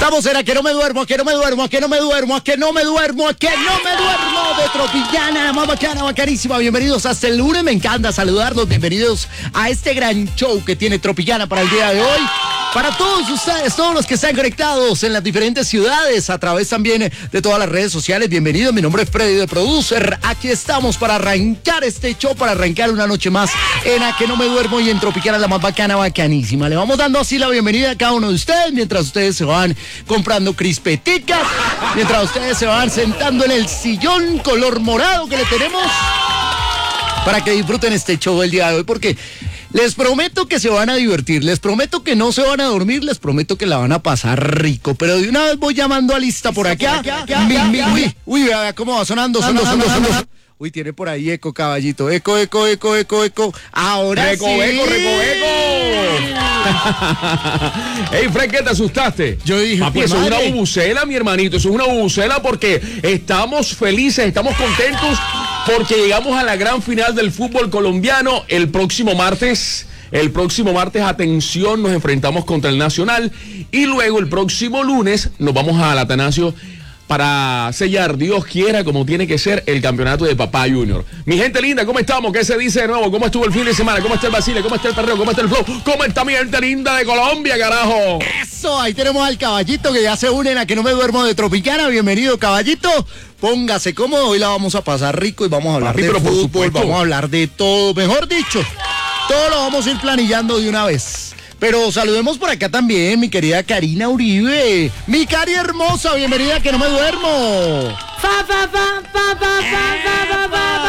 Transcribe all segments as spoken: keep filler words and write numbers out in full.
Estamos en A Que No Me Duermo, A Que No Me Duermo, A Que No Me Duermo, A Que No Me Duermo, A Que No Me Duermo de Tropicana, más bacana, bacanísima. Bienvenidos hasta el lunes, me encanta saludarlos. Bienvenidos a este gran show que tiene Tropicana para el día de hoy. Para todos ustedes, todos los que están conectados en las diferentes ciudades, a través también de todas las redes sociales, bienvenidos. Mi nombre es Freddy de Producer. Aquí estamos para arrancar este show, para arrancar una noche más en A Que No Me Duermo y en Tropicana, la más bacana, bacanísima. Le vamos dando así la bienvenida a cada uno de ustedes, mientras ustedes se van comprando crispeticas, mientras ustedes se van sentando en el sillón color morado que le tenemos, para que disfruten este show del día de hoy, porque les prometo que se van a divertir, les prometo que no se van a dormir, les prometo que la van a pasar rico. Pero de una vez voy llamando a lista por acá. Mi, mi, uy, uy, vea cómo va sonando, sonando, sonando, sonando. Uy, tiene por ahí eco, caballito. Eco, eco, eco, eco, eco. Ahora reco, sí. Eco, reco, eco. Ey, Fred, ¿qué te asustaste? Yo dije, papi, pues, eso madre. es una bubucela, mi hermanito. Eso es una bubucela porque estamos felices, estamos contentos porque llegamos a la gran final del fútbol colombiano el próximo martes. El próximo martes, atención, nos enfrentamos contra el Nacional y luego el próximo lunes nos vamos al Atanasio para sellar, Dios quiera, como tiene que ser, el campeonato de Papá Junior. Mi gente linda, ¿cómo estamos? ¿Qué se dice de nuevo? ¿Cómo estuvo el fin de semana? ¿Cómo está el Basile? ¿Cómo está el perreo? ¿Cómo está el flow? ¿Cómo está mi gente linda de Colombia, carajo? Eso, ahí tenemos al caballito que ya se unen a Que No Me Duermo de Tropicana. Bienvenido, caballito. Póngase cómodo, hoy la vamos a pasar rico y vamos a hablar Papi, de pero por fútbol, supuesto. vamos a hablar de todo, mejor dicho, todo lo vamos a ir planillando de una vez. Pero saludemos por acá también, mi querida Karina Uribe. Mi Cari hermosa, bienvenida a Que No Me Duermo. Fa, fa, fa, fa, fa, fa, fa, fa,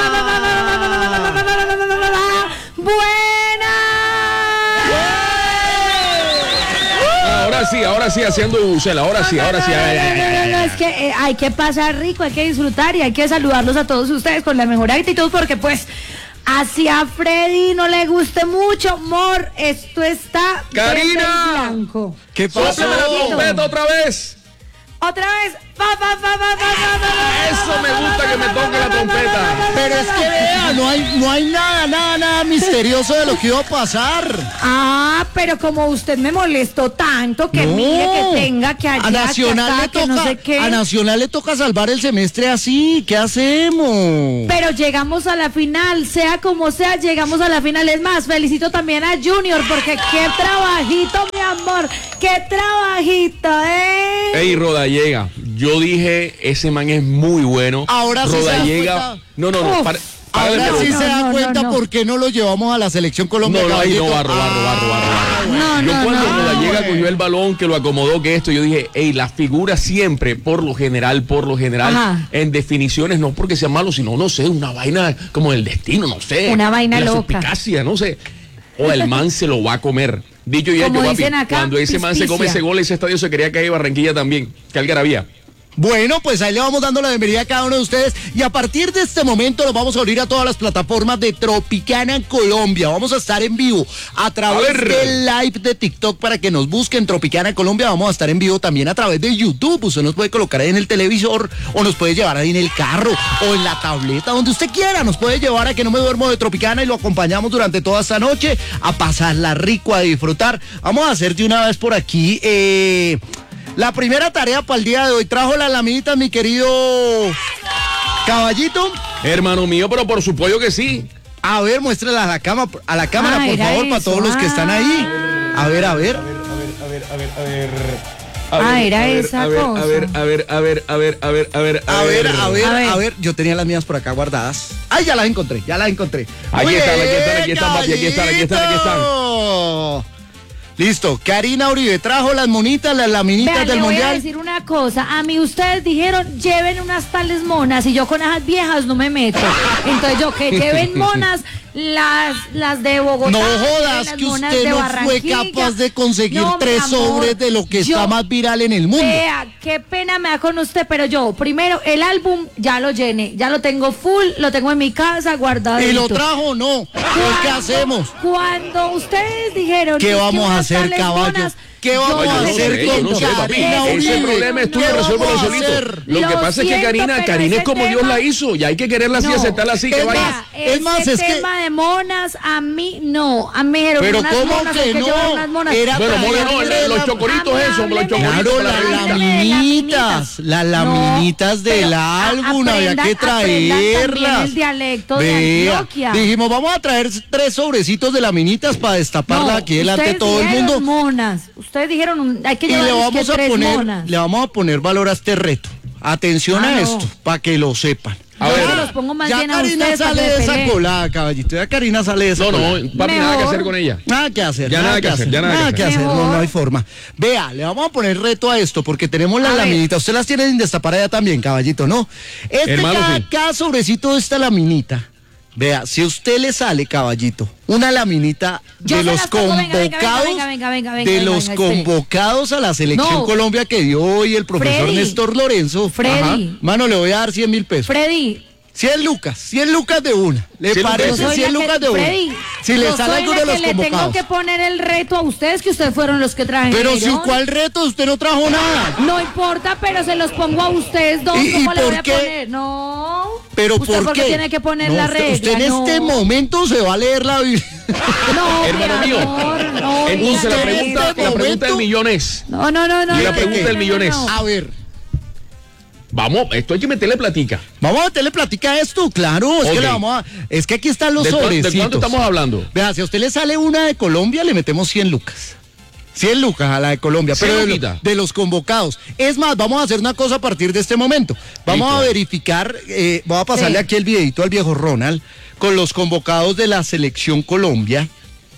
fa, buena. Ahora sí, ahora sí, haciendo bubucela. Ahora sí, ahora sí. Ay, ay, ay, ay, ay. Es que eh, hay que pasar rico, hay que disfrutar y hay que saludarlos a todos ustedes con la mejor actitud porque pues así a Freddy no le guste mucho, amor, esto está Karina. verde y blanco. ¿Qué pasó? ¡Sóplame la trompeta otra vez! Otra vez. Fa, fa, fa, fa, fa, fa, fa, Eso me gusta que me toque la trompeta. Pero es que vea, no hay, no hay nada, nada, nada misterioso de lo que iba a pasar. Ah, pero como usted me molestó tanto que No. mire que tenga que allá, A Nacional que acá, le que toca, no sé qué. a Nacional le toca salvar el semestre así, ¿qué hacemos? Pero llegamos a la final, sea como sea, llegamos a la final. Es más, felicito también a Junior porque qué trabajito, mi amor, qué trabajito, ¿eh? Ey, Rodallega, yo dije, ese man es muy bueno. Ahora sí se da Rodallega. cuenta. No, no, no. Uf. Para, para Ahora de sí no, se da no, cuenta no, no. por qué no lo llevamos a la selección Colombia. No, no, ahí no, caballito. barro, barro, barro, barro, barro. No, Yo no, cuando no. Rodallega güey. cogió el balón, que lo acomodó, que esto, yo dije, ey, la figura siempre, por lo general, por lo general, Ajá. en definiciones, no porque sea malo, sino, no sé, una vaina como el destino, no sé. Una vaina la loca. suspicacia, no sé. O el man se lo va a comer. Dicho y hecho, Como papi, dicen acá, cuando ese man se come pispicia. ese gol, ese estadio se quería caer Barranquilla también, que algarabía. Bueno, pues ahí le vamos dando la bienvenida a cada uno de ustedes y a partir de este momento lo vamos a abrir a todas las plataformas de Tropicana Colombia. Vamos a estar en vivo a través A ver. del live de TikTok para que nos busquen Tropicana Colombia. Vamos a estar en vivo también a través de YouTube. Usted nos puede colocar ahí en el televisor o nos puede llevar ahí en el carro o en la tableta, donde usted quiera. Nos puede llevar a Que No Me Duermo de Tropicana y lo acompañamos durante toda esta noche a pasarla rico, a disfrutar. Vamos a hacer de una vez por aquí eh... la primera tarea para el día de hoy. Trajo las lamitas, mi querido caballito. Hermano mío, pero por supuesto que sí. A ver, muéstrala a la cama, a la cámara, Ah, por era favor, para eso. todos los que están ahí. A ver, a ver. A ver, a ver, a ver. Ah, era esa a ver, cosa. A ver, a ver, a ver, a ver, a ver, a ver, A ver, a ver, A ver. a ver. Yo tenía las mías por acá guardadas. Ay, ya las encontré, ya las encontré. Aquí Muy están, aquí bien, están, aquí están, papi, aquí están, aquí están, aquí están. caballito. Listo, Karina Uribe trajo las monitas, las laminitas Vean, del le voy a mundial. decir una cosa, a mí ustedes dijeron lleven unas tales monas y yo con esas viejas no me meto. Entonces yo que lleven monas, las, las de Bogotá. No lleven jodas las que monas usted de no fue Barranquilla. capaz de conseguir No, mi tres amor, sobres de lo que yo- está más viral en el mundo. Vea, qué pena me da con usted, pero yo, primero, el álbum ya lo llené, ya lo tengo full, lo tengo en mi casa guardado. ¿Y lo trajo o no? ¿Qué hacemos? Cuando ustedes dijeron ¿Qué que vamos a unas hacer, tales caballo? monas, qué vamos Yo a no hacer sé, con yo no sé, papi. Karina Ese Uribe? problema es tuyo, ¿Qué resuélvelo vamos a solito. hacer? Lo que Lo pasa es que siento, Karina, pero Karina es ese como Dios tema- la hizo. Y hay que quererla así, No. aceptarla así, que Es vaya. más, Vea, es más, ese es que- tema de monas, a mí no. A mí eran Pero unas ¿cómo monas, que hay no? llevar unas monas. Era Bueno, para mole no, darle la- los la- chocoritos A mí esos, los hábleme- chocoritos Claro, para las la Hábleme revista. de laminitas, las laminitas No, del pero a- álbum, había aprendan- que aprendan también traerlas. el dialecto de Vea, Antioquia. dijimos, vamos a traer tres sobrecitos de laminitas para destaparla No, aquí delante de ustedes todo el dijeron mundo. monas. Ustedes dijeron, un- hay que Y le llevar vamos que a tres poner, monas. le vamos a poner valor a este reto. Atención Ah, a no. esto, para que lo sepan. A Yo ver. se los pongo más ya bien a Karina ustedes para sale que de se esa peleen. colada, caballito. Ya Karina sale de esa No, colada. no, papi, nada que Mejor. hacer con ella. Nada que hacer, Ya nada que hacer, ya nada que que hacer, hacer. no, no hay Mejor. forma. Vea, le vamos a poner reto a esto porque tenemos las A ver. laminitas. Usted las tiene sin destapar allá también, caballito, ¿no? Este Hermano, cada, sí. cada sobrecito de esta laminita. Vea, si a usted le sale, caballito, una laminita Yo de se los las pongo, venga, venga, convocados, venga, venga, venga, venga, de venga, los venga, espere. convocados a la selección No. Colombia que dio hoy el profesor Freddy. Néstor Lorenzo. Freddy. Ajá. Mano, le voy a dar cien mil pesos. Freddy, cien lucas, cien lucas de una. ¿Le cien parece lucas. yo soy cien la que- lucas de una? Freddy, Si le yo sale soy alguno la de los que le tengo convocados. que poner el reto a ustedes, que ustedes fueron los que trajeron. Pero si cuál reto, usted no trajo nada. No importa, pero se los pongo a ustedes dos. ¿Y- y ¿Cómo le por voy a qué? poner? No. Pero ¿Usted ¿por qué? tiene que poner No, la usted- regla? Usted en no. este momento se va a leer la Biblia. No, Hermano mi mío. amor, no, Entonces la diga pregunta, eso. este la pregunta del momento- millón es. No, no, no, no. Y la no, pregunta no, del no, millón no, es- no. A ver, Vamos, esto hay que meterle platica. vamos a meterle platica a esto, claro. Es Ok. que le vamos a. Es que aquí están los ¿De, cu- sobrecitos. ¿De cuánto estamos hablando? Vea, si a usted le sale una de Colombia, le metemos cien lucas. cien lucas a la de Colombia, cien pero de, lo- luquitas. de los convocados. Es más, vamos a hacer una cosa a partir de este momento. Vamos Listo. a verificar, eh, voy a pasarle Sí. aquí el videito al viejo Ronald con los convocados de la selección Colombia.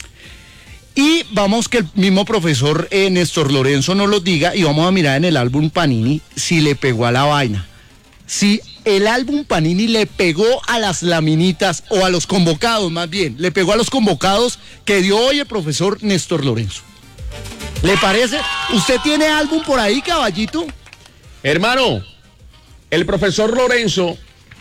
Y vamos que el mismo profesor eh, Néstor Lorenzo nos lo diga y vamos a mirar en el álbum Panini si le pegó a la vaina. Si el álbum Panini le pegó a las laminitas o a los convocados más bien, le pegó a los convocados que dio hoy el profesor Néstor Lorenzo. ¿Le parece? ¿Usted tiene álbum por ahí, caballito? Hermano, el profesor Lorenzo.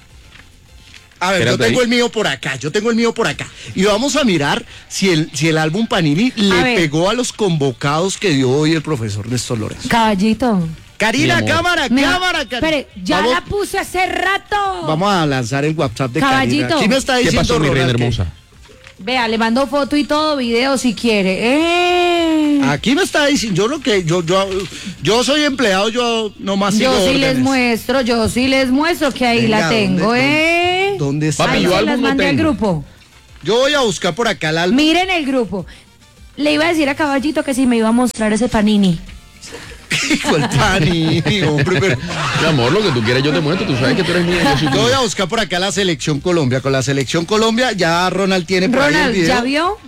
A ver, Espérate yo tengo ahí. el mío por acá, yo tengo el mío por acá. Y vamos a mirar si el, si el álbum Panini le ver. pegó a los convocados que dio hoy el profesor Néstor Lorenzo. Caballito. Karina, Mi amor. cámara, Me- cámara, Karina. Espere, ya Vamos- la puse hace rato. Vamos a lanzar el WhatsApp de Caballito. Karina. Aquí me está ¿Qué diciendo pasó, mi reina Ronald que- hermosa? Vea, le mando foto y todo, video si quiere. ¡Eh! Aquí me está diciendo, yo lo que, yo, yo, yo soy empleado, yo nomás sigo Yo sí les órdenes. muestro, yo sí les muestro que ahí Venga, la tengo, ¿dónde- ¿eh? ¿Dónde está? Papi, Ahí yo se álbum las no mandé al tengo. grupo. Yo voy a buscar por acá el álbum. Miren el grupo. Le iba a decir a Caballito que si me iba a mostrar ese panini. Hijo el Panini, hombre, pero- Mi amor, lo que tú quieras yo te muestro. Tú sabes que tú eres mía. Yo soy Yo voy tuya. a buscar por acá la selección Colombia. Con la selección Colombia ya Ronald tiene por ahí el Ronald, video. ¿ya vio?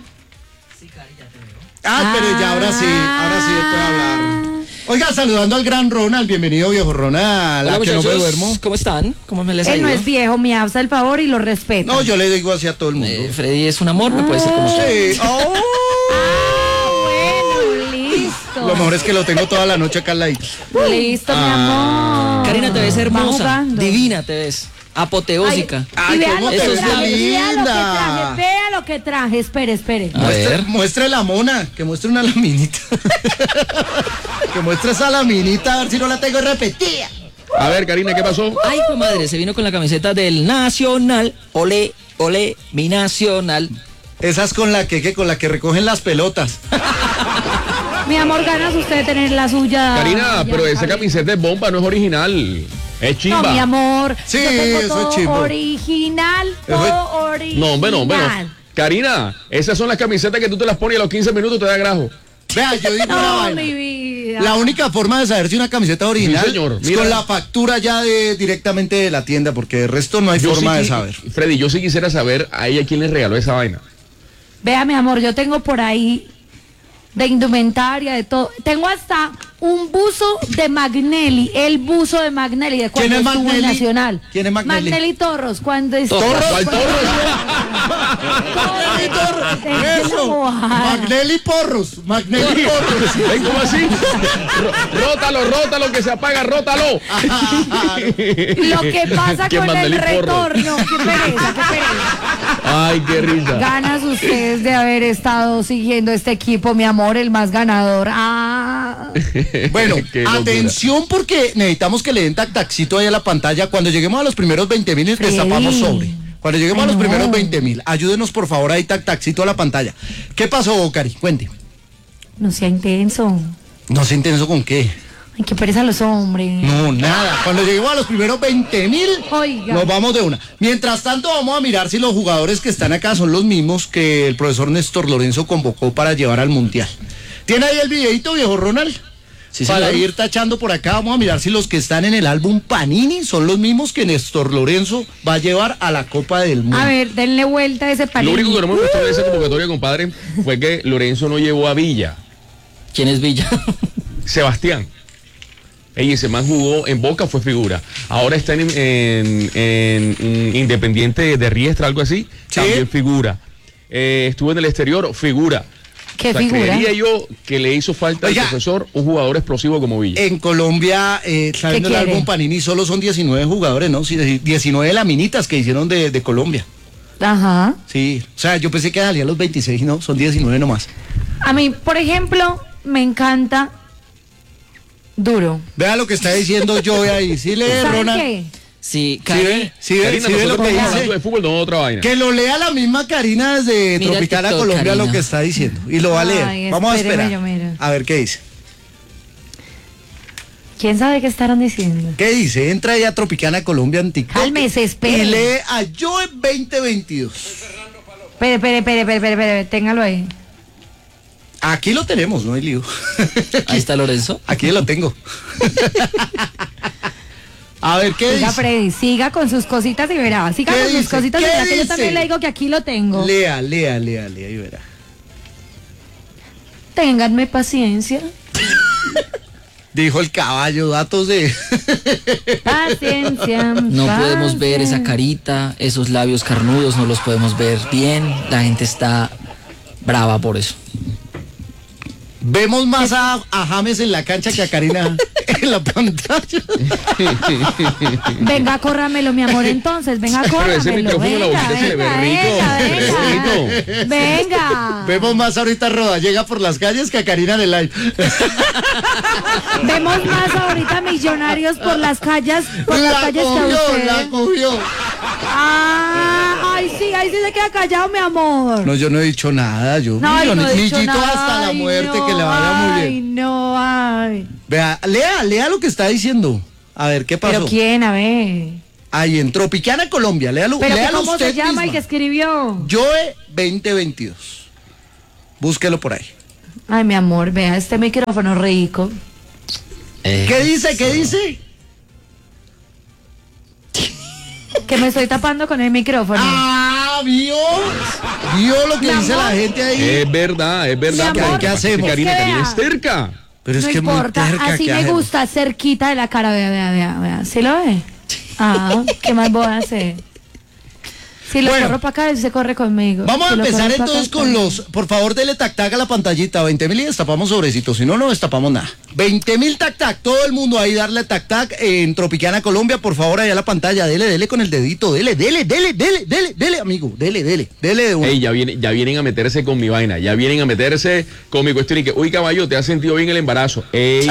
Ah, pero ya ahora sí, ahora sí puedo hablar. Oiga, saludando al gran Ronald, bienvenido viejo Ronald, Hola a que no me muchachos, duermo. ¿cómo están? ¿Cómo me les ha Él no ido? es viejo, me hace el favor y lo respeta. No, yo le digo así a todo el mundo. Eh, Freddy es un amor, me puede decir como usted. Sí. Oh. Ah, bueno, listo. Lo mejor es que lo tengo toda la noche acá al ladito. Listo, mi Ah. amor. Karina, te ves Va hermosa, jugando. divina te ves, apoteósica. Ay, y vea cómo lo te que ves traje, vea lo que linda. traje, vea lo que traje. Espere, espere. A Muestre, ver. muestre la mona, que muestre una laminita. Que muestre esa laminita, a ver si no la tengo repetida. A ver, Karina, ¿qué pasó? Ay, pues madre, se vino con la camiseta del Nacional. Olé, olé, mi Nacional. Esa es con la que, que con la que recogen las pelotas. Mi amor, ganas usted de tener la suya. Karina, ya, pero esa Javi. camiseta es bomba, no es original. Es chimba. No, mi amor. Sí, yo tengo eso todo es chimbo. original, Eso es- todo original. No, hombre, no, hombre, no. Karina, esas son las camisetas que tú te las pones y a los quince minutos te da grajo. Vea, yo digo una No, vaina. mi vida. La única forma de saber si una camiseta es original Sí, señor, es mira. con la factura ya de directamente de la tienda, porque de resto no hay Yo forma sí de qui- saber. Freddy, yo sí quisiera saber a ella quién le regaló esa vaina. Vea, mi amor, yo tengo por ahí de indumentaria, de todo. Tengo hasta un buzo de Magnelli, el buzo de Magnelli, de cuando ¿Quién es estuvo en Magnelli? Nacional. ¿Quién es Magnelli? Magnelli Torros, cuando estuvo... ¿Torros? ¿Cuál Torros? Magnelli Torres, Déjela eso. bobada. Magnelli Porros, Magnelli Porros. ¿Ven cómo así? Ro- Rota, rótalo, rótalo, que se apaga, rótalo. Lo que pasa Que con mande el el porro. retorno, qué pereza, qué pereza. Ay, qué risa. Ganas ustedes de haber estado siguiendo este equipo, mi amor, el más ganador. Ah. Bueno, Qué locura. atención porque necesitamos que le den tac-tacito ahí a la pantalla. Cuando lleguemos a los primeros veinte mil, Freddy. destapamos sobre. Cuando lleguemos Ay, a los no. primeros veinte mil, ayúdenos por favor ahí tac-tacito a la pantalla. ¿Qué pasó, Cari? Cuente. No sea intenso. No sé intenso con qué. Ay, qué pereza los hombres. No, nada. Cuando lleguemos a los primeros veinte mil, Oiga. nos vamos de una. Mientras tanto, vamos a mirar si los jugadores que están acá son los mismos que el profesor Néstor Lorenzo convocó para llevar al Mundial. ¿Tiene ahí el videito, viejo Ronald? Sí, Para señor. ir tachando por acá, vamos a mirar si los que están en el álbum Panini son los mismos que Néstor Lorenzo va a llevar a la Copa del Mundo. A ver, denle vuelta a ese Lo palillo. único que no me gustó de esa convocatoria, compadre, fue que Lorenzo no llevó a Villa. ¿Quién es Villa? Sebastián. Ey, ese man jugó en Boca, fue figura. Ahora está en, en- en, mm, Independiente de Riestra, algo así. Sí. También figura. Eh, estuvo en el exterior, figura. ¿Qué O sea, figura? creería yo que le hizo falta Oiga. al profesor un jugador explosivo como Villa. En Colombia, eh, sabiendo el quiere? álbum Panini, solo son diecinueve jugadores, ¿no? Sí, diecinueve laminitas que hicieron de, de Colombia. Ajá. Sí, o sea, yo pensé que salía los veintiséis, no, son diecinueve nomás. A mí, por ejemplo, me encanta Duro. Vea lo que está diciendo yo ahí. Sí lee, ¿Saben Ronald. qué? Sí, Sí Cari, ve, sí ve, Karina, sí ve lo nosotros que estamos hablando dice. de fútbol, no de otra vaina. Que lo lea la misma Karina desde Mira el Tropicana TikTok, Colombia lo Karina. que está diciendo. Y lo va a leer. Ay, Vamos a espéreme, esperar. yo miro. A ver qué dice. ¿Quién sabe qué estarán diciendo? ¿Qué dice? Entra ya a Tropicana Colombia en TikTok. Cálmese, espere. Y lee a Joe veinte veintidós. Espere, espere, espere, espere, espere, espere, téngalo ahí. Aquí lo tenemos, no hay lío. ahí está Lorenzo. Aquí lo tengo. A ver, ¿qué Siga, dice? Freddy, siga con sus cositas y verá. Siga ¿Qué con sus dice? cositas y ¿Qué verá que yo dice? también le digo que aquí lo tengo. Lea, lea, lea, lea y verá. Ténganme paciencia. Dijo el caballo, datos de... Paciencia. No podemos ver esa paciencia. carita, esos labios carnudos, no los podemos ver bien. La gente está brava por eso. Vemos más a, a James en la cancha que a Karina en la pantalla. Venga, córramelo, mi amor, entonces. Venga, Pero córramelo. ese micrófono en la venga, boquita se le ve venga, rico, venga, se le ve venga. Venga. Vemos más ahorita Roda llega por las calles que a Karina en el live. Vemos más ahorita millonarios por las calles, por las La calles que cogió, usted. la cogió. Ah, ay, sí, ahí sí se queda callado, mi amor. No, yo no he dicho nada, yo. No, yo ay, no he ni- dicho Millito nada. hasta la Ay, muerte, no, que le vaya muy Ay, bien. no, ay. Vea, lea, lea lo que está diciendo. A ver, ¿qué pasó? ¿Pero quién? A ver. Ahí en Tropicana Colombia, léalo, ¿Pero que léalo cómo usted se llama el misma. que escribió? Joe veinte veintidós. Búsquelo por ahí. Ay, mi amor, vea este micrófono rico. Eh, ¿Qué dice? ¿Qué dice? Que me estoy tapando con el micrófono. Ah, vio. Vio lo que Mi dice amor. la gente ahí. Es verdad, es verdad. Mi amor, ¿qué hacemos? Karina, Es que Karina vea. es cerca. Pero es no que muy importa, terca, así ¿qué me hacemos? gusta, cerquita de la cara, vea, vea, vea, vea. ¿Sí lo ve? Ah, ¿qué más voy a hacer? Si lo Bueno. corro para acá, él se corre conmigo. Vamos a Si lo empezar corro pa' entonces acá, con está los, por favor, dele tac tac a la pantallita, veinte mil y destapamos sobrecitos, si no, no destapamos nada. veinte mil tac tac, todo el mundo ahí darle tac tac en Tropicana Colombia, por favor, allá a la pantalla, dele, dele con el dedito, dele, dele, dele, dele, dele, dele, amigo, dele, dele, dele de una. Ey, ya, viene, ya vienen a meterse con mi vaina, ya vienen a meterse con mi cuestión y que, uy, caballo, ¿te has sentido bien el embarazo? Ey,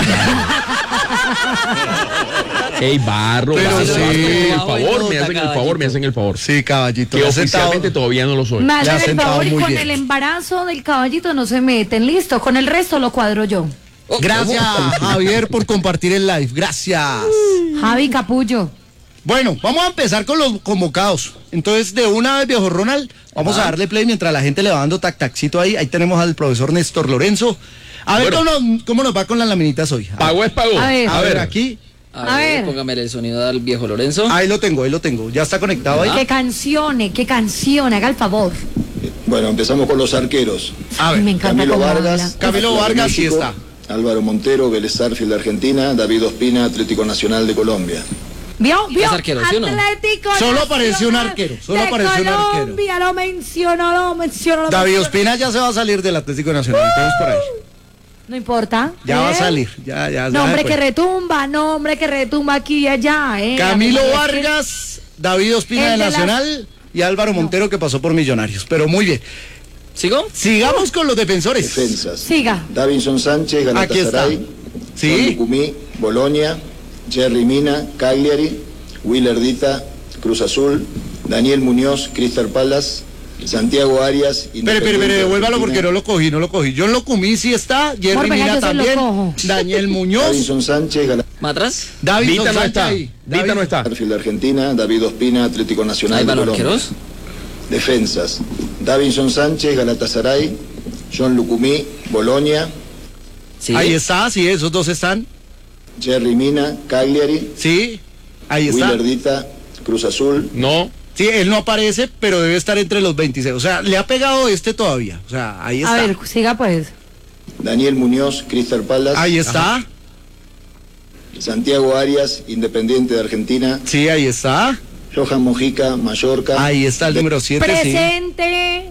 Ey, barro, Pero barro, sí. barro, me hacen el Bajo de favor, nota, me hacen el favor, me hacen el favor. Sí, caballito, Que le ha sentado- oficialmente todavía no lo soy. Me Le ha hacen el sentado favor y muy con bien. el embarazo del caballito no se meten. Listo, con el resto lo cuadro yo. oh, Gracias, Javier, por compartir el live, gracias. Javi Capullo. Bueno, vamos a empezar con los convocados. Entonces, de una vez, viejo Ronald, vamos a darle play mientras la gente le va dando tac tacito ahí. Ahí tenemos al profesor Néstor Lorenzo. A ver Bueno. cómo, nos, cómo nos va con las laminitas hoy. A ver, Pago es pago. A ver. a ver, aquí. A, A ver, ver. póngame el sonido al viejo Lorenzo. Ahí lo tengo, ahí lo tengo. Ya está conectado ahí. Que cancione, que cancione, haga el favor. Bueno, empezamos con los arqueros. A Ay, ver, me encanta Camilo cómo Vargas. habla. Camilo Atlético Vargas, sí México, está. Álvaro Montero, Vélez Sarsfield de Argentina, David Ospina, Atlético Nacional de Colombia. ¿Vio? ¿Vio? Es arquero, ¿sí o no? Atlético Solo apareció un Nacional arquero, solo de apareció un arquero. Colombia, lo mencionó, lo mencionó, lo David mencionó. Ospina ya se va a salir del Atlético Nacional. Todos por ahí. No importa. Ya va a ¿eh? salir. Ya, ya. Nombre ya que después. retumba, nombre que retumba aquí y allá. ¿eh? Camilo La verdad es que- Vargas, David Ospina El de de las- Nacional y Álvaro Montero que pasó por Millonarios. Pero muy bien. ¿Sigo? Sigamos con los defensores. Defensas. Siga. Davinson Sánchez, Aquí está. Galatasaray. Sí. Juan Lucumí, Bolonia. Jerry Mina, Cagliari. Willer Dita, Cruz Azul. Daniel Muñoz, Crystal Palace. Santiago Arias. Espere, espere, espere, devuélvalo porque no lo cogí, no lo cogí. John Locumí sí está, Jerry Por venga, Mina yo se lo también, cojo. Daniel Muñoz, Davinson Sánchez, Galatasaray. ¿Más atrás? David Vita no está. Vita no está. Arfield Argentina. David Ospina, Atlético Nacional ¿Hay de van Colombia. arqueros? Defensas. Davinson Sánchez, Galatasaray. John Lucumí, Bolonia. Sí. Ahí está, sí, esos dos están, Jerry Mina, Cagliari. sí, ahí está. Willer Dita, Cruz Azul. No. Sí, él no aparece, pero debe estar entre los veintiséis. O sea, le ha pegado este todavía. O sea, ahí está. A ver, siga pues. Daniel Muñoz, Crystal Palace. Ahí está. Santiago Arias, Independiente de Argentina. Sí, ahí está. Johan Mojica, Mallorca. Ahí está el número siete, sí. Presente,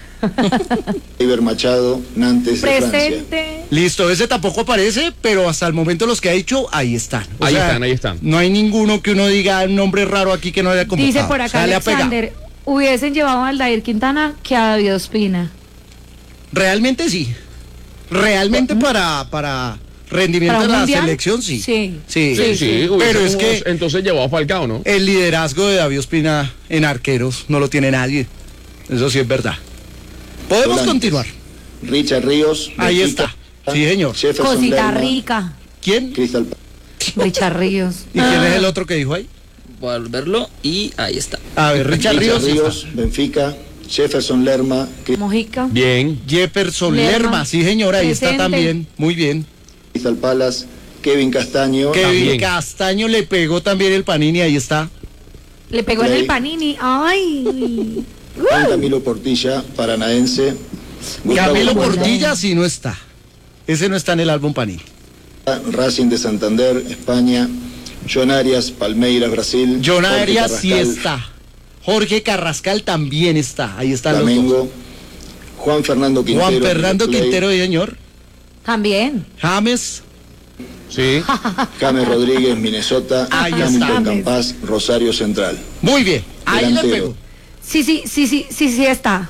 Iber Machado, Nantes de Francia. presente. Listo, ese tampoco aparece, pero hasta el momento los que ha dicho, ahí están. O Ahí sea, están, ahí están. No hay ninguno que uno diga un nombre raro aquí que no haya convocado. Dice por O acá sea, le ha pegado. Alexander, hubiesen llevado a Aldair Quintana que a David Ospina. Realmente sí. Realmente para, para rendimiento ¿Para de un la mundial? selección, sí. Sí. Sí, Sí, sí. Pero hubiésemos es que entonces llevó a Falcao, ¿no? el liderazgo de David Ospina en arqueros no lo tiene nadie. Eso sí es verdad. Podemos Volantes. continuar. Richard Ríos. Ahí Benfica. está. Sí, señor. Jefferson Cosita Lerma, rica. ¿Quién? Crystal Palace. Richard Ríos. ¿Y quién es el otro que dijo ahí? Voy a verlo y ahí está. A ver, Richard Richard Ríos. Ríos, Benfica. Jefferson Lerma. Mojica. Bien. Jefferson Lerma. Lerma, sí señor, ahí está Presente. también. Muy bien. Crystal Palace. Kevin Castaño. Kevin También. Castaño le pegó también el Panini, ahí está. Le pegó en Play. el panini. Ay. Juan Camilo Portilla, paranaense. Gustavo Camilo Cuenca, Portilla sí no está. Ese no está en el álbum Panini. Racing de Santander, España. John Arias, Palmeiras, Brasil. John Jorge Arias sí Carrascal, está. Jorge Carrascal también está. Ahí están los dos. Flamengo. Juan Fernando Quintero. Juan Fernando River Plate, Quintero, señor. También. James. Sí. James Rodríguez, Minnesota. Ahí Hamilton está. Campas, Rosario Central. Muy bien. Ahí le Delantero. pegó. Sí, sí, sí, sí, sí, sí está.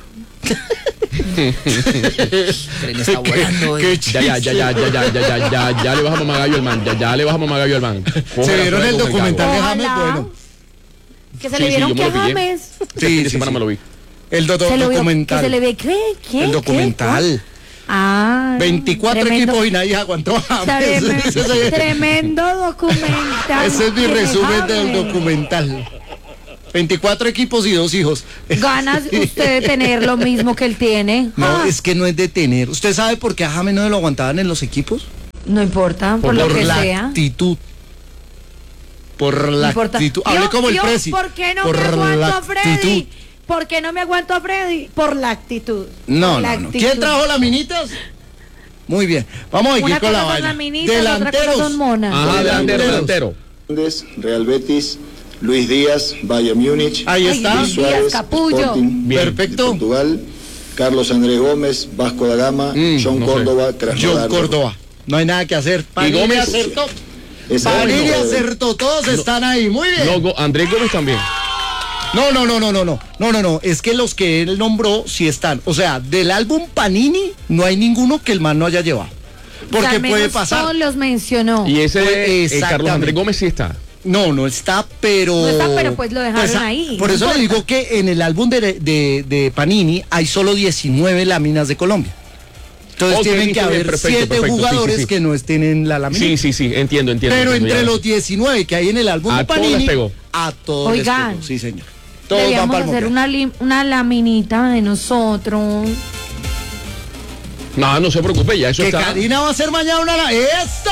Tren está volando. Qué eh. Ya, ya, ya, ya, ya, ya, ya, ya, ya, ya le bajamos magayo al man. Ya, ya le bajamos magayo al man. Coge ¿Se la vieron flor el con documental de cabo. James? Ojalá. Bueno. Que se Sí, le sí, vieron yo me que lo pillé. James. Este Sí, fin de sí, semana sí. me lo vi. El do- Se lo vio, que documental. se le ve, ¿qué? ¿Qué? El ¿Qué? documental. Ah. veinticuatro tremendo- equipos y nadie aguantó a James. Tremendo, Ese es- tremendo documental. Ese es mi tiene resumen del James. documental. veinticuatro equipos y dos hijos. ¿Ganas usted de tener lo mismo que él tiene? No, Ah, es que no es de tener. ¿Usted sabe por qué a James no lo aguantaban en los equipos? no importa, por, lo que la sea. actitud. Por la No importa. actitud. Hable Yo- como el yo, presi. ¿Por qué no Por me aguanto la a Freddy? actitud. ¿Por qué no me aguanto a Freddy? Por la actitud. No, Por la no, no. actitud. ¿Quién trajo las minitas? Muy bien. Vamos a ir Una con la cosa son vaina. las minitas, otra cosa Delanteros. son monas. Ajá, delantero, delantero. Hernández, Real Betis. Luis Díaz, Bayern Múnich. Ahí Ay, está. Luis Díaz, capullo. Sporting Bien. de Perfecto. Portugal. Carlos Andrés Gómez, Vasco da Gama. Mm, John no sé. Córdoba, John Krasnodar. Córdoba. No hay nada que hacer. Panini Gómez? acertó. Esa Panini es la- acertó. Todos están ahí. Muy bien. No, Go- Andrés Gómez también. No, no, no, no, no, no. No, no, no. Es que los que él nombró sí están. O sea, del álbum Panini no hay ninguno que el man no haya llevado. O sea, Porque al menos puede pasar. todos los mencionó. Y ese Pues, eh, Carlos exactamente. Andrés Gómez sí está. No, no está, pero... No está, pero pues lo dejaron ah, ahí, Por no eso le importa. digo que en el álbum de, de, de Panini hay solo diecinueve láminas de Colombia. Entonces Ok, tienen listo, que bien, haber perfecto, siete perfecto, sí, jugadores sí, sí. que no estén en la lámina. Sí, sí, sí, entiendo, entiendo. Pero entiendo, entre ya. los diecinueve que hay en el álbum A de todos Panini, les pegó. a todos Oigan, les pegó. Sí, señor. Todos van Deberíamos para el hacer mundial. una, lim- una laminita de nosotros. No, no se preocupe, ya eso Que está. Karina va a hacer mañana una... la- ¡Esto!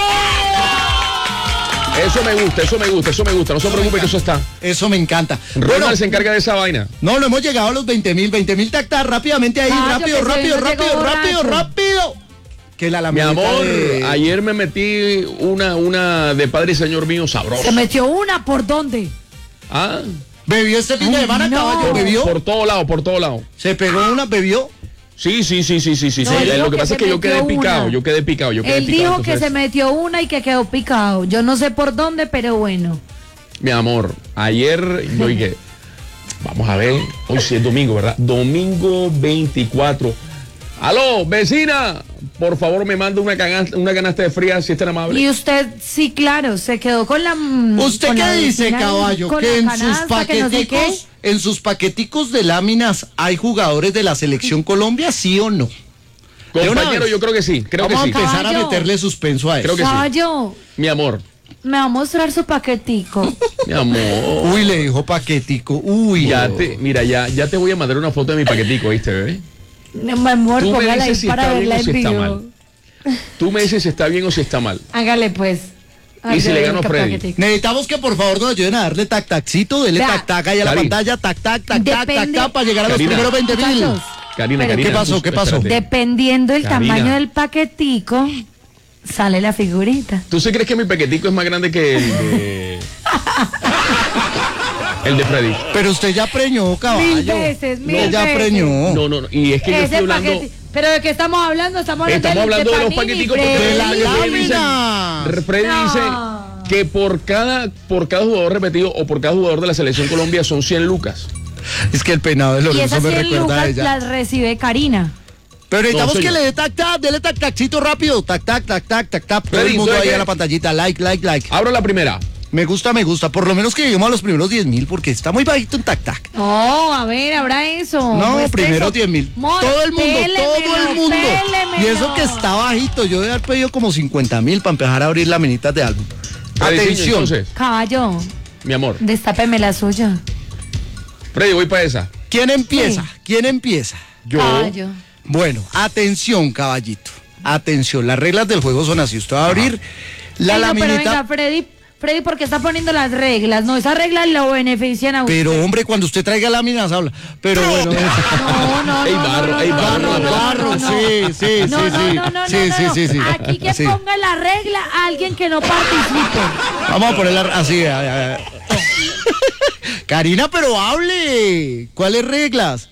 Eso me gusta, eso me gusta, eso me gusta. No se preocupe que eso está. Eso me encanta. Ronald Bueno, se encarga de esa vaina. no, no hemos llegado a los veinte mil. veinte mil tactas rápidamente ahí. Ah, yo rápido, pensé, rápido, no rápido, llegó rápido, borracho. rápido. Que la Mi laminita amor, de- ayer me metí una, una de Padre y Señor mío sabrosa. Se metió una, ¿por dónde? Ah, ¿Bebió este fin de Ay, semana, no. caballo? ¿Bebió? por todo lado, por todo lado. ¿Se pegó una? ¿Bebió? Sí, sí, sí, sí, sí, sí. No, sí. dijo Lo que que pasa se es que yo quedé metió picado, una. yo quedé picado, yo quedé Él picado. dijo que entonces, se metió una y que quedó picado. Yo no sé por dónde, pero bueno. Mi amor, ayer yo dije, vamos a ver, hoy sí es domingo, ¿verdad? Domingo veinticuatro. Aló, vecina, por favor me manda una canasta, una canasta de fría si es tan amable. Y usted, sí, claro, se quedó con la... ¿Usted con qué la dice, vecina, caballo? con Que la en sus canasta, que no sé qué. paqueticos, en sus paqueticos de láminas hay jugadores de la selección Colombia, ¿sí o no? De una Compañero, vez. yo creo que sí, creo Vamos que a sí. empezar Caballo. a meterle suspenso a eso. Creo que sí. Caballo, Mi amor, me va a mostrar su paquetico. mi amor. Uy, le dijo paquetico. Uy, Ya no. te, mira, ya, ya te voy a mandar una foto de mi paquetico, ¿viste, bebé? Mi amor, Tú me póngala ahí dices si para está bien verla o en si está vivo. mal. Tú me dices si está bien o si está mal. Hágale pues. ¿Y si le gano a Hágale, Freddy? paquetico. Necesitamos que por favor nos ayuden a darle tac tacito, dele Vea, tac tac ahí a la Cari. pantalla, tac tac tac tac tac Depende- tac para llegar a los Karina. primeros veinte mil. Muchachos, Karina, Pero- Karina. ¿Qué pasó? tú- ¿Qué pasó? espérate. Dependiendo del Karina. tamaño del paquetico, sale la figurita. ¿Tú sí crees que mi paquetico es más grande que el de... el de Freddy? Pero usted ya preñó, caballo. Mil veces, mil Usted ya veces. preñó. No, no, no. Y es que yo Ese estoy hablando... paqueti- ¿Pero de qué estamos hablando? Estamos hablando, Estamos del- hablando de los Panini, paqueticos Freddy. porque De la Freddy dice- lámina. Freddy No. dice que por cada, por cada jugador repetido o por cada jugador de la selección Colombia son cien lucas. Es que el peinado de Y Lorenzo esas me cien recuerda a lucas ella. las recibe Karina. Pero necesitamos No, que señor. le dé tac tac, dele tac tacito rápido. Tac tac tac tac tac tac. Todo el Freddy, mundo ¿sabe ahí qué? a la pantallita. Like, like, like. Abro la primera. Me gusta, me gusta. Por lo menos que lleguemos a los primeros diez mil porque está muy bajito en tac tac. No, a ver, habrá eso. No, Muestre primero eso. diez mil. Mor, Todo el mundo, todo el pélemelo, mundo. pélemelo. Y eso que está bajito. Yo debe haber pedido como cincuenta mil para empezar a abrir las minitas de álbum. Freddy, Atención. Entonces, Caballo, mi amor. destápeme la suya. Freddy, voy para esa. ¿Quién empieza? Sí. ¿Quién empieza? Yo. Caballo. Bueno, atención, caballito. Atención, las reglas del juego son así. Usted va a abrir la Ay, no, pero laminita. venga, Freddy, Freddy, ¿por qué está poniendo las reglas? No, esas reglas lo benefician a usted. Pero hombre, cuando usted traiga láminas habla. Pero bueno. No, no, Ey, no, barro, no, ey, no, barro, no, no, barro, no, no. sí, sí, No, sí, no, sí. no, no, Sí, no, sí, no. sí, sí. Aquí que Sí. ponga la regla a alguien que no participe. Vamos a ponerla así. a- a- a- Karina, pero hable. ¿Cuáles reglas?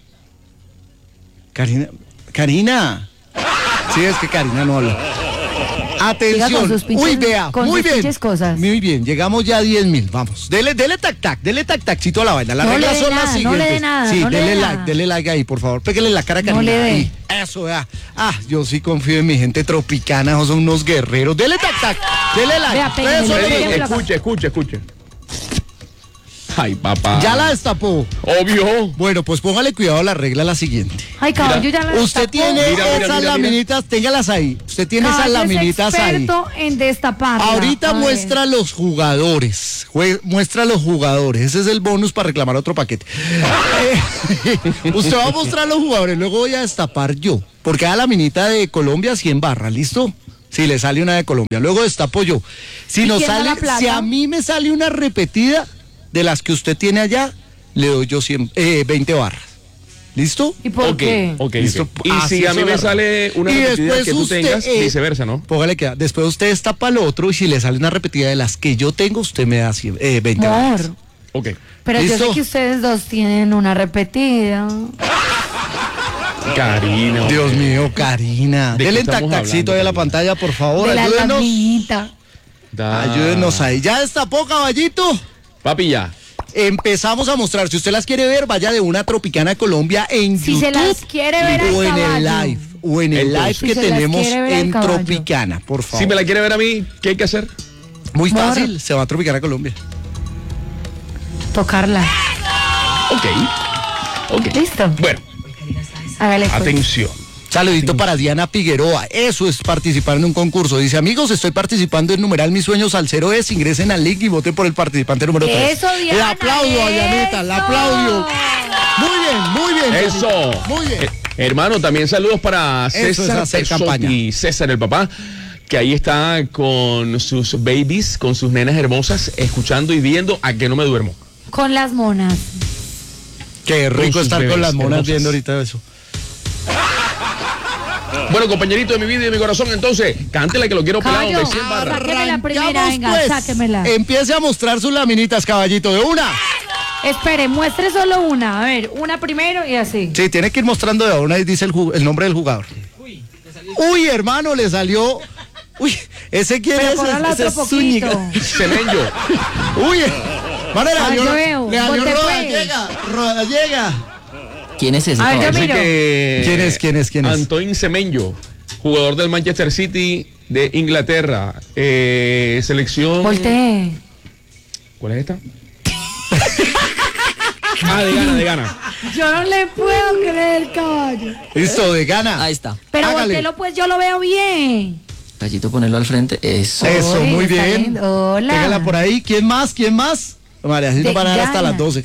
Karina, Karina. Sí, es que Karina no habla. Siga Atención. con sus pinches- Uy, vea, con muy sus bien. pinches cosas. Muy bien, llegamos ya a diez mil. Vamos. Dele, dele tac tac, dele tac tacito a la vaina. Las No le reglas dé son las nada, no siguientes. le dé nada, sí, no le dele dé like, nada. dele like ahí, por favor. Pégale la cara a No Karina. le dé. ahí. Eso, vea. Ah, yo sí confío en mi gente tropicana, esos son unos guerreros. Dele tac tac, dele like. Vea, pégale, Eso, Freddy, dele. Freddy, Freddy, escuche, escuche, escuche. Ay, papá. Ya la destapó. Obvio. Bueno, pues póngale cuidado a la regla la siguiente. Ay, caballo, ya la Usted destapó. tiene Mira, mira, esas mira, mira. laminitas, téngalas ahí. Usted tiene esas Caballo es laminitas ahí. experto en destaparla. Ahorita A ver. muestra los jugadores. Jue- muestra los jugadores. Ese es el bonus para reclamar otro paquete. Eh, Usted va a mostrar los jugadores, luego voy a destapar yo. Porque a la minita de Colombia cien barras, ¿listo? Si le sale una de Colombia. Luego destapo yo. Si ¿Y nos quién da sale, la plata? si a mí me sale una repetida de las que usted tiene allá, le doy yo cien, eh, veinte barras. ¿Listo? ¿Y por Ok, qué? ok, Listo. ok. Y Así si a es mí la me regla. sale una Y repetida después que tú usted, tengas, eh, viceversa, ¿no? Póngale que después usted destapa lo otro y si le sale una repetida de las que yo tengo, usted me da cien, eh, veinte barras. Amor, Ok. pero yo ¿Listo? sé que ustedes dos tienen una repetida. Karina. Dios mío, Karina. ¿De qué Denle estamos tac-tacito hablando, ahí a la Karina? pantalla, por favor. De la Ayúdenos. lamita. Da. Ayúdenos ahí. ¿Ya destapó, caballito? Papi, ya. Empezamos a mostrar. Si usted las quiere ver, vaya de una Tropicana Colombia en Si YouTube. se las quiere ver al o en el caballo. live. O en el Entonces. live Si que se las tenemos quiere ver al en caballo. Tropicana, por favor. Si me la quiere ver a mí, ¿qué hay que hacer? Muy Mor. fácil. Se va a Tropicana Colombia. Tocarla. Ok. Ok. Listo. Bueno, Hágale pues. atención. Saludito para Diana Figueroa. Eso es participar en un concurso. Dice, amigos, estoy participando en numeral Mis Sueños al cero es. Ingresen al link y voten por el participante número tres. Eso, Diana. Le aplaudo a Dianeta, le eso. aplaudo. Muy bien, muy bien. Eso. Dianita. Muy bien. Eh, hermano, también saludos para Eso es César hacer Pesotti, campaña. César el papá, que ahí está con sus babies, con sus nenas hermosas, escuchando y viendo A Que No Me Duermo. Con las monas. Qué rico sus estar bebés con las monas hermosas. viendo ahorita eso. Bueno, compañerito de mi vida y de mi corazón, entonces, cántela que lo quiero pelado Caballo, de cien barras. sáqueme la primera, Arrancamos, venga, pues. sáquemela. Empiece a mostrar sus laminitas, caballito, de una. Espere, muestre solo una. A ver, una primero y así. Sí, tiene que ir mostrando de a una y dice el, ju- el nombre del jugador. Uy, hermano, le salió. Uy, ¿ese quién Pero es? póngala Ese otro es Zúñiga. poquito. Semenyo. Uy, mano, le Ah, salió, yo veo. le salió Ponte, pues. Rodallega, Rodallega. ¿Quién es ese? A ver, yo caballero? miro. Así que- ¿Quién es, quién es, quién es? Antoine Semenyo, jugador del Manchester City de Inglaterra. Eh, selección. Voltee. ¿Cuál es esta? Ah, de Ghana, de Ghana. Yo no le puedo creer, caballo. Listo, de gana. Ahí está. Pero Hágale. volteelo, pues yo lo veo bien. Gallito, ponerlo al frente. Eso. Eso, Uy, muy está bien. lindo. Hola. Pégala por ahí. ¿Quién más? ¿Quién más? María, así De nos van a dar hasta Ghana. las doce.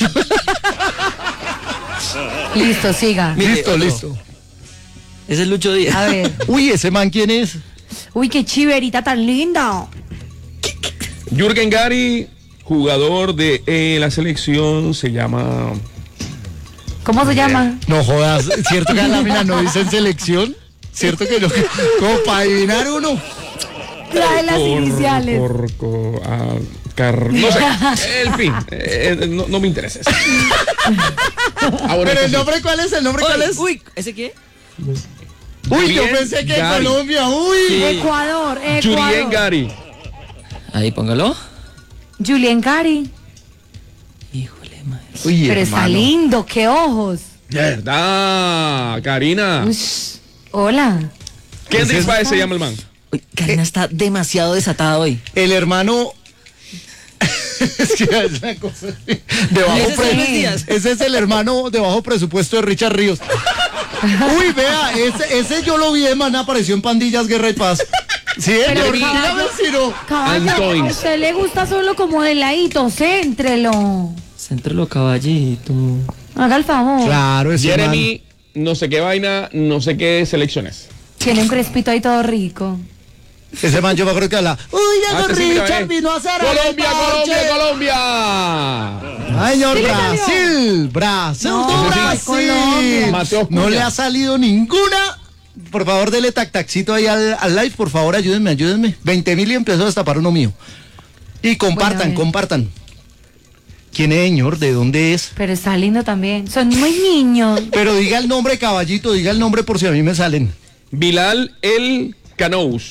Listo, siga. Mire, listo, otro. listo. Ese es Lucho Díaz. A ver. Uy, ese man, ¿quién es? Uy, qué chiverita tan linda. Jürgen Gary, jugador de eh, la selección, se llama. ¿Cómo se llama? No jodas, ¿cierto que la lámina no dice en selección? ¿Cierto que no? Como para adivinar uno. Trae las Por- iniciales. por- co- ah, car- no sé. En fin, eh, no, no me interesa. eso. Ah, bueno, Pero este el sí. nombre, ¿cuál es? ¿El nombre cuál es? Uy, ¿ese qué? Uy, yo Julien pensé que Gary. Colombia, uy. Ecuador, Julien Ecuador. Gary. Ahí, póngalo. Julien Cari. Híjole, madre. Uy, Pero está hermano. lindo, qué ojos. ¿Verdad? Karina. Ush, hola. Kendrick Páez se llama el man. Uy, Karina está demasiado desatada hoy. El hermano. Es que es una cosa así. De bajo Ese es pre- Luis Díaz. Ese es el hermano de bajo presupuesto de Richard Ríos. Uy, vea, ese, ese yo lo vi, man, apareció en Pandillas, Guerra y Paz. Sí, Pero el caballo- dígame si no. Caballo, Antoine. a usted le gusta solo como de ladito, céntrelo. Céntralo, caballito. Haga el favor. Claro, ese Jeremy, no sé qué vaina, no sé qué selecciones. Tiene un crespito ahí todo rico. man. Ese man yo me acuerdo que habla. Uy, Ah, llegó este sí, mira, Richard, eh. vino a hacer el Colombia, Colombia, parche. Colombia. Ay, señor, ¿Sí le salió? Brasil, Brasil, No, tú, ese sí. Brasil. Colombia. Mateo No Cunha. le ha salido ninguna. Por favor, dele tac tacito ahí al, al live, por favor, ayúdenme, ayúdenme. veinte mil y empezó a destapar uno mío. Y compartan, Bueno, bien. compartan. ¿Quién es, señor? ¿De dónde es? Pero está lindo también. Son muy niños. Pero diga el nombre, caballito, diga el nombre por si a mí me salen. Bilal El Canous.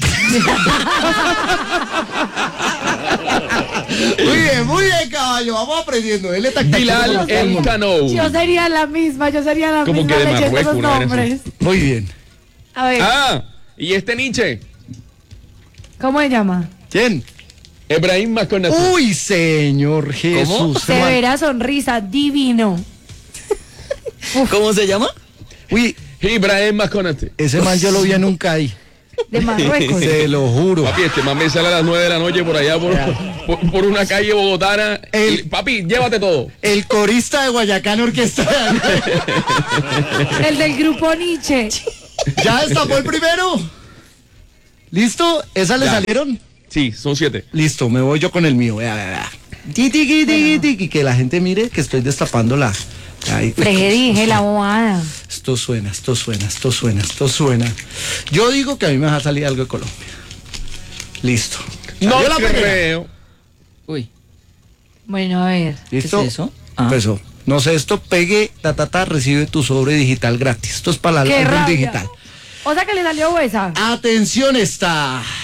Muy bien, muy bien, caballo. Vamos aprendiendo. Dele tac tacito. Bilal por El favor. Canous. Yo sería la misma, yo sería la Como misma que de leyendo Marruecos, esos una vaina así. nombres. Muy bien. A ver, Ah, y este Nietzsche. ¿cómo se llama? ¿Quién? Ebrahim Makonate. Uy, señor Jesús. Severa sonrisa, divino. ¿Cómo se llama? Uy, Ibrahim Makonate. ese man yo lo vi en un C A I. De Marruecos. Se lo juro. Papi, este man me sale a las nueve de la noche por allá, por, por, por una calle bogotana. El- Y, papi, llévate todo. El corista de Guayacán Orquesta. El del grupo Nietzsche. ¿Ya destapó el primero? ¿Listo? ¿Esas le Ya. salieron? Sí, son siete. Listo, me voy yo con el mío. Vea, vea, vea. Ti, tiqui, tiqui, tiqui, que la gente mire que estoy destapando la. Ay, Le dije la bobada. esto suena, esto suena, esto suena, esto suena. Yo digo que a mí me va a salir algo de Colombia. Listo. No Salió la primera. creo. Uy, Bueno, a ver. ¿Listo? ¿qué es eso? Ah. Empezó. No sé, esto pegue, ta, ta, ta, recibe tu sobre digital gratis. Esto es para ¡Qué el álbum rabia! digital. O sea que le salió esa. Atención está.